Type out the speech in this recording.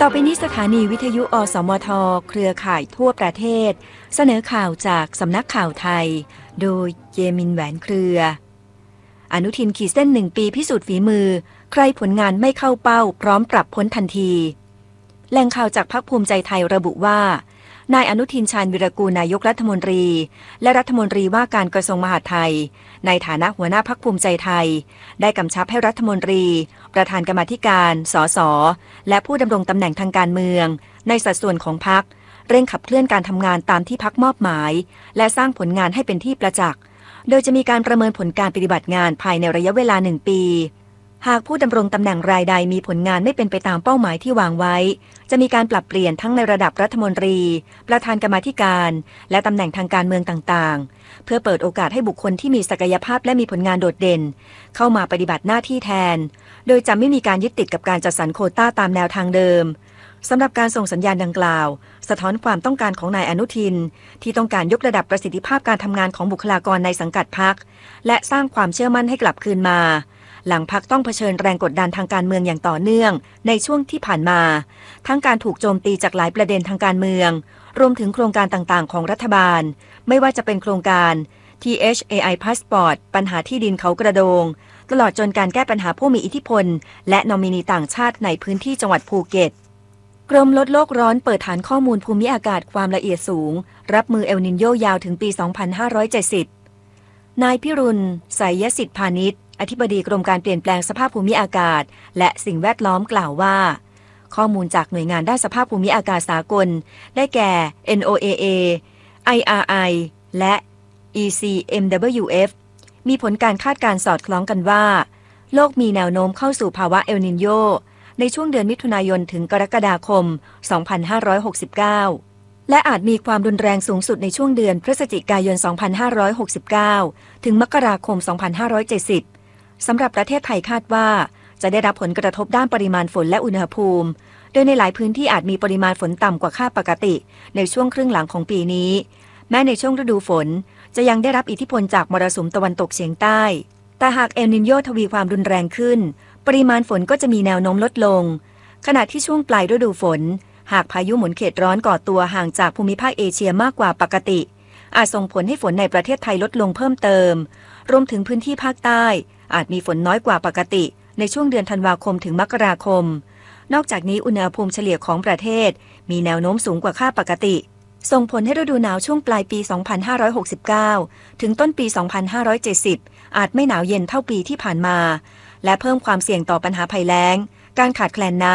อไปนี้สถานีวิทยุอสมทเครือข่ายทั่วประเทศเสนอข่าวจากสำนักข่าวไทยโดยเยมินแหวนเครืออนุทินขีดเส้น1 ปีพิสูจน์ฝีมือใครผลงานไม่เข้าเป้าพร้อมปรับพ้นทันทีแหล่งข่าวจากพรรคภูมิใจไทยระบุว่านายอนุทินชาญวิรากูลนายกรัฐมนตรีและรัฐมนตรีว่าการกระทรวงมหาดไทยในฐานะหัวหน้าพรรคภูมิใจไทยได้กำชับให้รัฐมนตรีประธานกรรมาธิการสสและผู้ดำรงตำแหน่งทางการเมืองในสัดส่วนของพรรคเร่งขับเคลื่อนการทำงานตามที่พรรคมอบหมายและสร้างผลงานให้เป็นที่ประจักษ์โดยจะมีการประเมินผลการปฏิบัติงานภายในระยะเวลา1 ปีหากผู้ดำรงตำแหน่งรายใดมีผลงานไม่เป็นไปตามเป้าหมายที่วางไว้จะมีการปรับเปลี่ยนทั้งในระดับรัฐมนตรีประธานกรรมาธิการและตำแหน่งทางการเมืองต่างๆเพื่อเปิดโอกาสให้บุคคลที่มีศักยภาพและมีผลงานโดดเด่นเข้ามาปฏิบัติหน้าที่แทนโดยจะไม่มีการยึดติดกับการจัดสรรโควต้าตามแนวทางเดิมสำหรับการส่งสัญญาณดังกล่าวสะท้อนความต้องการของนายอนุทินที่ต้องการยกระดับประสิทธิภาพการทำงานของบุคลากรในสังกัดพรรคและสร้างความเชื่อมั่นให้กลับคืนมาหลังพรรคต้องเผชิญแรงกดดันทางการเมืองอย่างต่อเนื่องในช่วงที่ผ่านมาทั้งการถูกโจมตีจากหลายประเด็นทางการเมืองรวมถึงโครงการต่างๆของรัฐบาลไม่ว่าจะเป็นโครงการ THAI Passport ปัญหาที่ดินเขากระโดงตลอดจนการแก้ปัญหาผู้มีอิทธิพลและนอมินีต่างชาติในพื้นที่จังหวัดภูเก็ตกรมลดโลกร้อนเปิดฐานข้อมูลภูมิอากาศความละเอียดสูงรับมือเอลนิโญยาวถึงปี 2570 นายพิรุณ ไสยสิทธิพานิชอธิบดีกรมการเปลี่ยนแปลงสภาพภูมิอากาศและสิ่งแวดล้อมกล่าวว่าข้อมูลจากหน่วยงานด้านสภาพภูมิอากาศสากลได้แก่ NOAA IRI และ ECMWF มีผลการคาดการณ์สอดคล้องกันว่าโลกมีแนวโน้มเข้าสู่ภาวะเอลนิโญในช่วงเดือนมิถุนายนถึงกรกฎาคม 2569 และอาจมีความรุนแรงสูงสุดในช่วงเดือนพฤศจิกายน 2569 ถึงมกราคม 2570 สำหรับประเทศไทยคาดว่าจะได้รับผลกระทบด้านปริมาณฝนและอุณหภูมิโดยในหลายพื้นที่อาจมีปริมาณฝนต่ำกว่าค่าปกติในช่วงครึ่งหลังของปีนี้แม้ในช่วงฤดูฝนจะยังได้รับอิทธิพลจากมรสุมตะวันตกเฉียงใต้แต่หากเอลนิโญทวีความรุนแรงขึ้นปริมาณฝนก็จะมีแนวโน้มลดลงขณะที่ช่วงปลายฤดูฝนหากพายุหมุนเขตร้อนก่อตัวห่างจากภูมิภาคเอเชียมากกว่าปกติอาจส่งผลให้ฝนในประเทศไทยลดลงเพิ่มเติมรวมถึงพื้นที่ภาคใต้อาจมีฝนน้อยกว่าปกติในช่วงเดือนธันวาคมถึงมกราคมนอกจากนี้อุณหภูมิเฉลี่ยของประเทศมีแนวโน้มสูงกว่าค่าปกติส่งผลให้ฤดูหนาวช่วงปลายปี 2569 ถึงต้นปี 2570 อาจไม่หนาวเย็นเท่าปีที่ผ่านมาและเพิ่มความเสี่ยงต่อปัญหาภัยแล้งการขาดแคลนน้